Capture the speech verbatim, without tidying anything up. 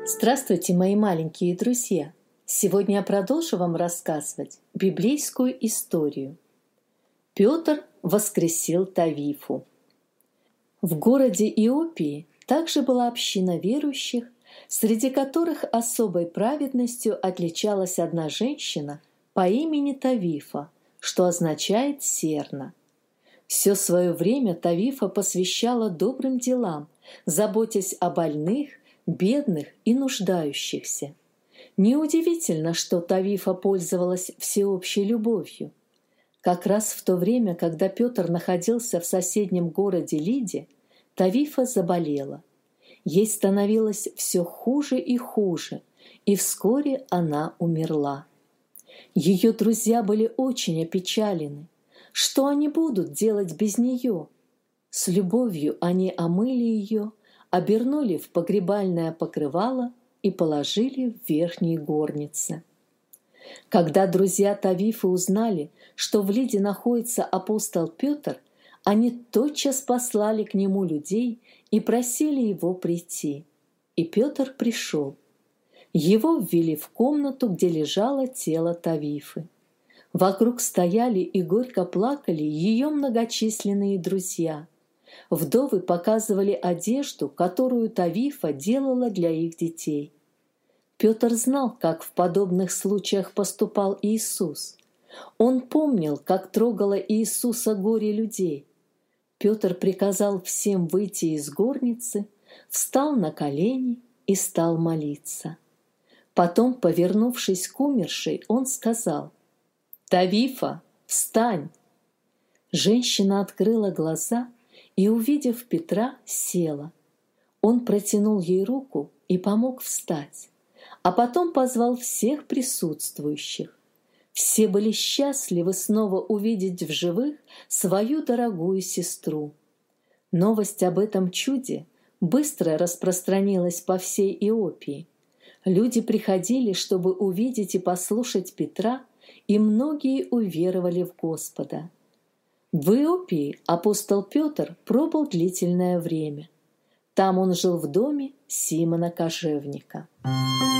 Здравствуйте, мои маленькие друзья! Сегодня я продолжу вам рассказывать библейскую историю. Петр воскресил Тавифу. В городе Иопии также была община верующих, среди которых особой праведностью отличалась одна женщина по имени Тавифа, что означает «серна». Все свое время Тавифа посвящала добрым делам, заботясь о больных, бедных и нуждающихся. Неудивительно, что Тавифа пользовалась всеобщей любовью. Как раз в то время, когда Петр находился в соседнем городе Лиде, Тавифа заболела. Ей становилось все хуже и хуже, и вскоре она умерла. Ее друзья были очень опечалены. Что они будут делать без нее? С любовью они омыли ее, обернули в погребальное покрывало и положили в верхней горнице. Когда друзья Тавифы узнали, что в Лиде находится апостол Петр, они тотчас послали к нему людей и просили его прийти. И Петр пришел. Его ввели в комнату, где лежало тело Тавифы. Вокруг стояли и горько плакали ее многочисленные друзья. Вдовы показывали одежду, которую Тавифа делала для их детей. Петр знал, как в подобных случаях поступал Иисус. Он помнил, как трогало Иисуса горе людей. Петр приказал всем выйти из горницы, встал на колени и стал молиться. Потом, повернувшись к умершей, он сказал: «Тавифа, встань!» Женщина открыла глаза и, увидев Петра, села. Он протянул ей руку и помог встать, а потом позвал всех присутствующих. Все были счастливы снова увидеть в живых свою дорогую сестру. Новость об этом чуде быстро распространилась по всей Иопии. Люди приходили, чтобы увидеть и послушать Петра, и многие уверовали в Господа. В Иопии апостол Петр пробыл длительное время. Там он жил в доме Симона Кожевника.